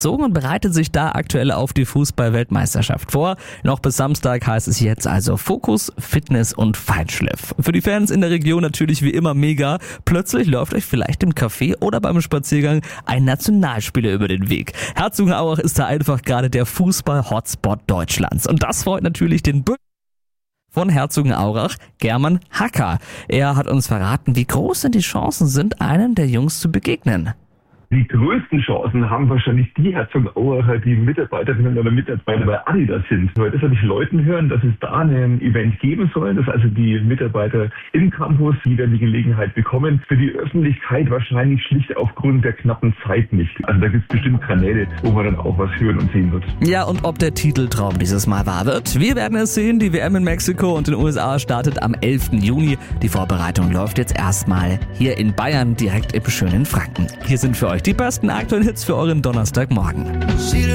Und bereitet sich da aktuell auf die Fußball-Weltmeisterschaft vor. Noch bis Samstag heißt es jetzt also Fokus, Fitness und Feinschliff. Für die Fans in der Region natürlich wie immer mega. Plötzlich läuft euch vielleicht im Café oder beim Spaziergang ein Nationalspieler über den Weg. Herzogenaurach ist da einfach gerade der Fußball-Hotspot Deutschlands. Und das freut natürlich den von Herzogenaurach, German Hacker. Er hat uns verraten, wie groß denn die Chancen sind, einem der Jungs zu begegnen. Die größten Chancen haben wahrscheinlich die Herzogenauracher, die Mitarbeiterinnen oder Mitarbeiter bei Adidas sind. Weil das habe ich Leuten hören, dass es da ein Event geben soll, dass also die Mitarbeiter im Campus wieder die Gelegenheit bekommen. Für die Öffentlichkeit wahrscheinlich schlicht aufgrund der knappen Zeit nicht. Also da gibt es bestimmt Kanäle, wo man dann auch was hören und sehen wird. Ja, und ob der Titeltraum dieses Mal wahr wird? Wir werden es sehen. Die WM in Mexiko und den USA startet am 11. Juni. Die Vorbereitung läuft jetzt erstmal hier in Bayern, direkt im schönen Franken. Hier sind für euch die besten aktuellen Hits für euren Donnerstagmorgen.